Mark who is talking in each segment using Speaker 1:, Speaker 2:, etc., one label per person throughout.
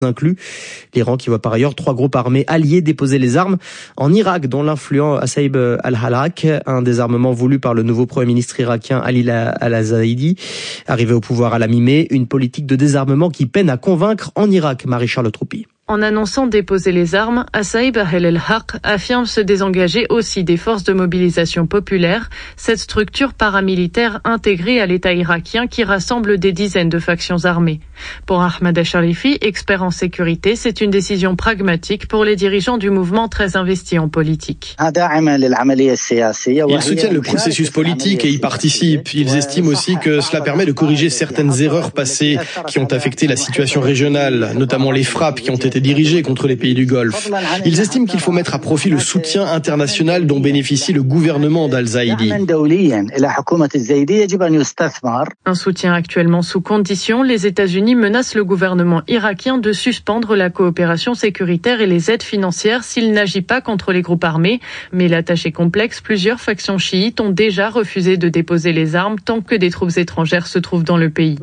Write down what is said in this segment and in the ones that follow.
Speaker 1: inclus. L'Iran qui voit par ailleurs 3 groupes armés alliés déposer les armes en Irak, dont l'influent Saïb al-Halak, un désarmement voulu par le nouveau Premier ministre irakien Ali al-Zaidi, arrivé au pouvoir à la mi-mai, une politique de désarmement qui peine à convaincre en Irak. Marie-Charles Troupi.
Speaker 2: En annonçant déposer les armes, Saïb al-Haq affirme se désengager aussi des forces de mobilisation populaire, cette structure paramilitaire intégrée à l'État irakien qui rassemble des dizaines de factions armées. Pour Ahmad al-Sharifi, expert en sécurité, c'est une décision pragmatique pour les dirigeants du mouvement très investis en politique.
Speaker 3: Ils soutiennent le processus politique et y participent. Ils estiment aussi que cela permet de corriger certaines erreurs passées qui ont affecté la situation régionale, notamment les frappes qui ont été dirigées contre les pays du Golfe. Ils estiment qu'il faut mettre à profit le soutien international dont bénéficie le gouvernement d'Al-Zaidi.
Speaker 2: Un soutien actuellement sous condition, les États-Unis menacent le gouvernement irakien de suspendre la coopération sécuritaire et les aides financières s'il n'agit pas contre les groupes armés. Mais la tâche est complexe, plusieurs factions chiites ont déjà refusé de déposer les armes tant que des troupes étrangères se trouvent dans le pays.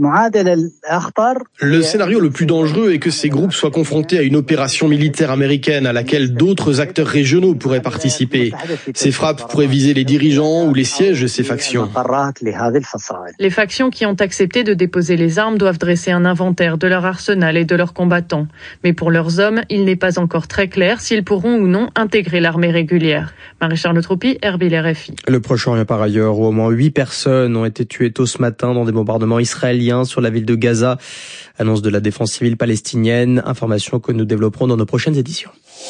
Speaker 3: Le scénario le plus dangereux est que ces groupes soient confrontés à une opération militaire américaine à laquelle d'autres acteurs régionaux pourraient participer. Ces frappes pourraient viser les dirigeants ou les sièges de ces factions.
Speaker 2: Les factions qui ont accepté de déposer les armes doivent dresser un inventaire de leur arsenal et de leurs combattants. Mais pour leurs hommes, il n'est pas encore très clair s'ils pourront ou non intégrer l'armée régulière. Marie-Charles Troupi, RBL RFI.
Speaker 1: Le Proche-Orient par ailleurs, où au moins 8 personnes ont été tuées tôt ce matin dans des bombardements israéliens sur la ville de Gaza. Annonce de la défense civile palestinienne, information que nous développerons dans nos prochaines éditions.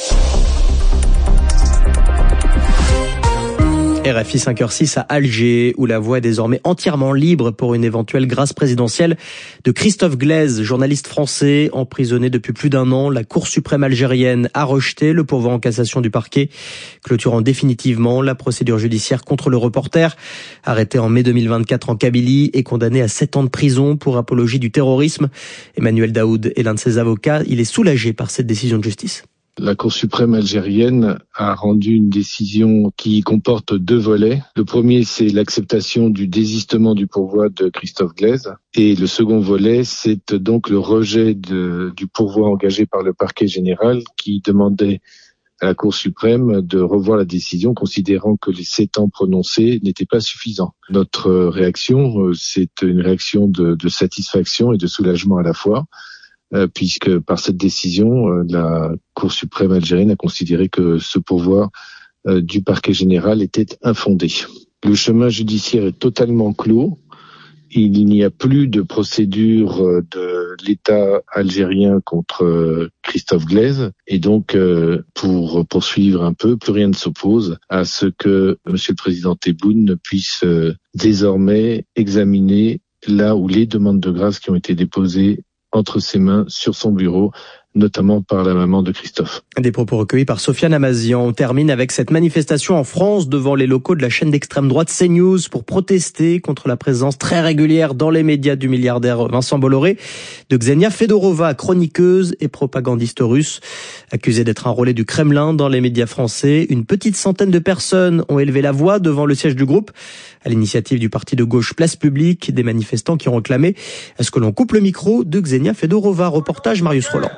Speaker 1: RFI 5h06 à Alger, où la voie est désormais entièrement libre pour une éventuelle grâce présidentielle de Christophe Glaise, journaliste français emprisonné depuis plus d'1 an. La Cour suprême algérienne a rejeté le pourvoi en cassation du parquet, clôturant définitivement la procédure judiciaire contre le reporter, arrêté en mai 2024 en Kabylie et condamné à 7 ans de prison pour apologie du terrorisme. Emmanuel Daoud est l'un de ses avocats. Il est soulagé par cette décision de justice.
Speaker 4: La Cour suprême algérienne a rendu une décision qui comporte 2 volets. Le premier, c'est l'acceptation du désistement du pourvoi de Christophe Glaise. Et le second volet, c'est donc le rejet du pourvoi engagé par le parquet général qui demandait à la Cour suprême de revoir la décision, considérant que les 7 ans prononcés n'étaient pas suffisants. Notre réaction, c'est une réaction de satisfaction et de soulagement à la fois. Puisque par cette décision, la Cour suprême algérienne a considéré que ce pourvoi du parquet général était infondé. Le chemin judiciaire est totalement clos. Il n'y a plus de procédure de l'État algérien contre Christophe Glaise. Et donc, pour poursuivre un peu, plus rien ne s'oppose à ce que Monsieur le Président Tebboune puisse désormais examiner là où les demandes de grâce qui ont été déposées entre ses mains sur son bureau, notamment par la maman de Christophe.
Speaker 1: Des propos recueillis par Sofiane Amazian. On termine avec cette manifestation en France devant les locaux de la chaîne d'extrême droite CNews pour protester contre la présence très régulière dans les médias du milliardaire Vincent Bolloré de Ksenia Fedorova, chroniqueuse et propagandiste russe. Accusée d'être un relais du Kremlin dans les médias français, une petite centaine de personnes ont élevé la voix devant le siège du groupe à l'initiative du parti de gauche Place Publique, des manifestants qui ont réclamé à ce que l'on coupe le micro de Ksenia Fedorova. Reportage Marius Roland.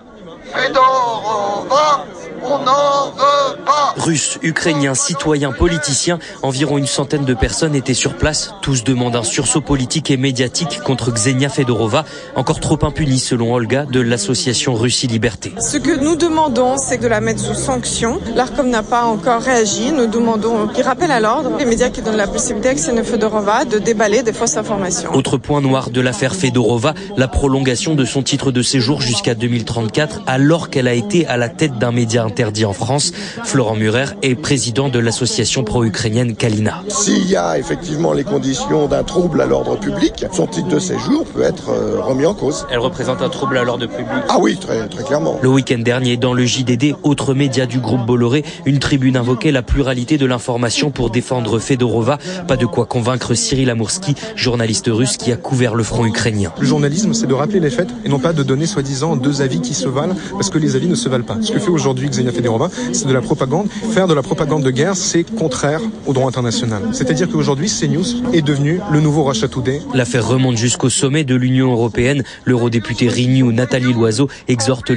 Speaker 5: Fedorova, on n'en veut pas.
Speaker 6: Russes, Ukrainiens, citoyens, politiciens, environ une centaine de personnes étaient sur place. Tous demandent un sursaut politique et médiatique contre Ksenia Fedorova, encore trop impunie selon Olga de l'association Russie Liberté.
Speaker 7: Ce que nous demandons, c'est de la mettre sous sanction. L'ARCOM n'a pas encore réagi. Nous demandons qu'il rappelle à l'ordre les médias qui donnent la possibilité à Ksenia Fedorova de déballer des fausses informations.
Speaker 6: Autre point noir de l'affaire Fedorova, la prolongation de son titre de séjour jusqu'à 2034, alors qu'elle a été à la tête d'un média interdit en France. Florent Murer est président de l'association pro-ukrainienne Kalina.
Speaker 8: S'il y a effectivement les conditions d'un trouble à l'ordre public, son titre de séjour peut être remis en cause.
Speaker 6: Elle représente un trouble à l'ordre public.
Speaker 8: Ah oui, très, très clairement.
Speaker 6: Le week-end dernier, dans le JDD, autre média du groupe Bolloré, une tribune invoquait la pluralité de l'information pour défendre Fedorova. Pas de quoi convaincre Cyril Amourski, journaliste russe qui a couvert le front ukrainien.
Speaker 9: Le journalisme, c'est de rappeler les faits et non pas de donner soi-disant 2 avis qui se valent, parce que les avis ne se valent pas. Ce que fait aujourd'hui Ksenia Sonia Fedorova, c'est de la propagande. Faire de la propagande de guerre, c'est contraire au droit international. C'est-à-dire qu'aujourd'hui, CNews est devenu le nouveau Russia Today.
Speaker 6: L'affaire remonte jusqu'au sommet de l'Union européenne. L'eurodéputée Renew Nathalie Loiseau exhorte